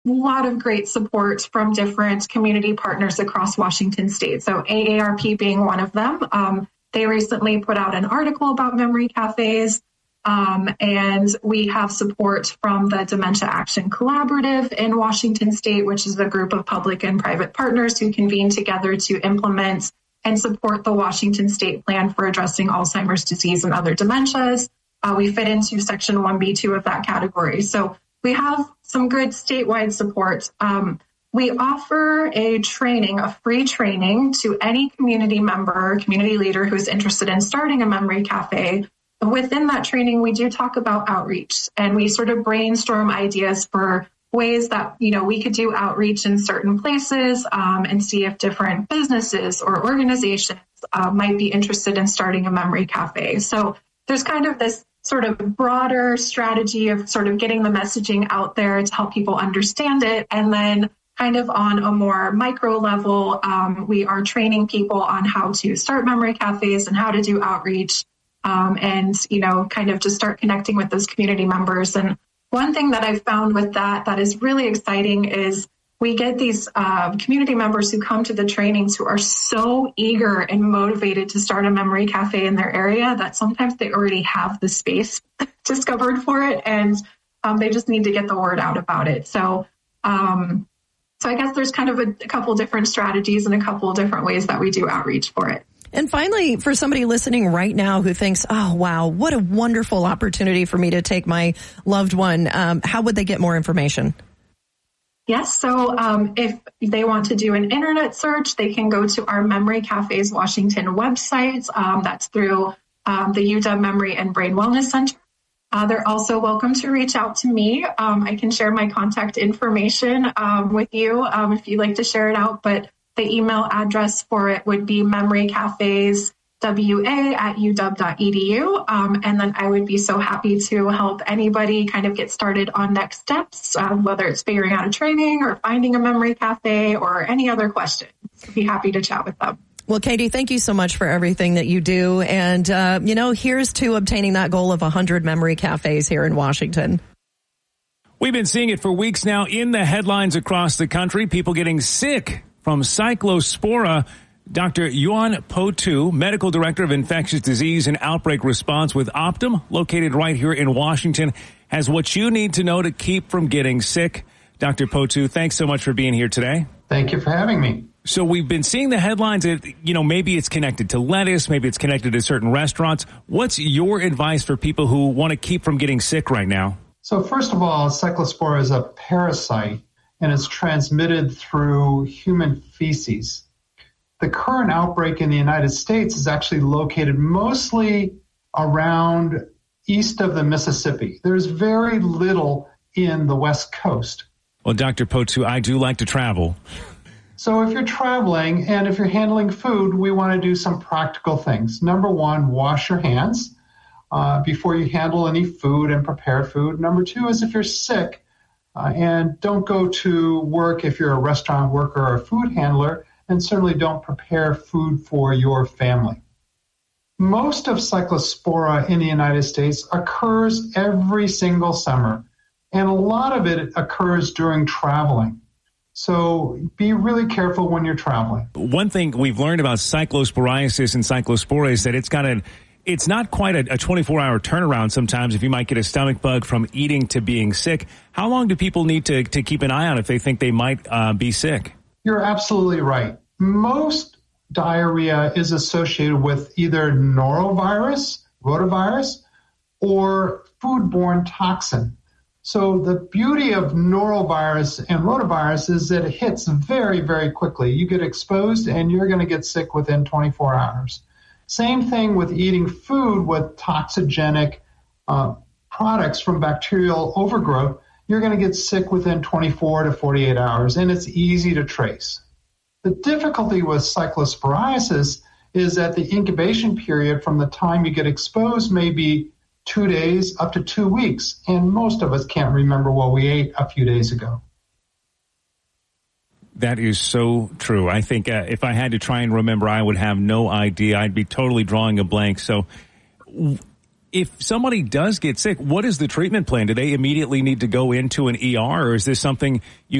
lot of great support from different community partners across Washington state. So AARP being one of them. They recently put out an article about memory cafes. And we have support from the Dementia Action Collaborative in Washington state, which is a group of public and private partners who convene together to implement and support the Washington state plan for addressing Alzheimer's disease and other dementias. We fit into section 1B2 of that category. So we have some good statewide support. We offer a free training to any community member, community leader who is interested in starting a memory cafe. Within that training, we do talk about outreach, and we sort of brainstorm ideas for ways that, we could do outreach in certain places and see if different businesses or organizations might be interested in starting a memory cafe. So there's kind of this sort of broader strategy of sort of getting the messaging out there to help people understand it. And then kind of on a more micro level, we are training people on how to start memory cafes and how to do outreach. And kind of just start connecting with those community members. And one thing that I've found with that is really exciting is we get these community members who come to the trainings who are so eager and motivated to start a memory cafe in their area that sometimes they already have the space discovered for it, and they just need to get the word out about it. So I guess there's kind of a couple different strategies and a couple different ways that we do outreach for it. And finally, for somebody listening right now who thinks, oh, wow, what a wonderful opportunity for me to take my loved one, how would they get more information? Yes. So if they want to do an internet search, they can go to our Memory Cafes Washington website. That's through the UW Memory and Brain Wellness Center. They're also welcome to reach out to me. I can share my contact information with you if you'd like to share it out. But the email address for it would be memorycafeswa@uw.edu. And then I would be so happy to help anybody kind of get started on next steps, whether it's figuring out a training or finding a memory cafe or any other questions. I'd be happy to chat with them. Well, Katie, thank you so much for everything that you do. And, here's to obtaining that goal of 100 memory cafes here in Washington. We've been seeing it for weeks now in the headlines across the country, people getting sick from Cyclospora. Dr. Yuan Po Tu, Medical Director of Infectious Disease and Outbreak Response with Optum, located right here in Washington, has what you need to know to keep from getting sick. Dr. Po Tu, thanks so much for being here today. Thank you for having me. So we've been seeing the headlines that, maybe it's connected to lettuce, maybe it's connected to certain restaurants. What's your advice for people who want to keep from getting sick right now? So first of all, Cyclospora is a parasite, and it's transmitted through human feces. The current outbreak in the United States is actually located mostly around east of the Mississippi. There's very little in the West Coast. Well, Dr. Po Tu, I do like to travel. So if you're traveling and if you're handling food, we want to do some practical things. Number one, wash your hands before you handle any food and prepare food. Number two is if you're sick, and don't go to work if you're a restaurant worker or a food handler, and certainly don't prepare food for your family. Most of Cyclospora in the United States occurs every single summer, and a lot of it occurs during traveling. So be really careful when you're traveling. One thing we've learned about cyclosporiasis and Cyclospora is that it's not quite a 24-hour turnaround sometimes if you might get a stomach bug from eating to being sick. How long do people need to keep an eye on if they think they might be sick? You're absolutely right. Most diarrhea is associated with either norovirus, rotavirus, or foodborne toxin. So the beauty of norovirus and rotavirus is that it hits very, very quickly. You get exposed and you're going to get sick within 24 hours. Same thing with eating food with toxigenic products from bacterial overgrowth. You're going to get sick within 24 to 48 hours, and it's easy to trace. The difficulty with cyclosporiasis is that the incubation period from the time you get exposed may be 2 days up to 2 weeks, and most of us can't remember what we ate a few days ago. That is so true. I think if I had to try and remember, I would have no idea. I'd be totally drawing a blank. So if somebody does get sick, what is the treatment plan? Do they immediately need to go into an ER, or is this something you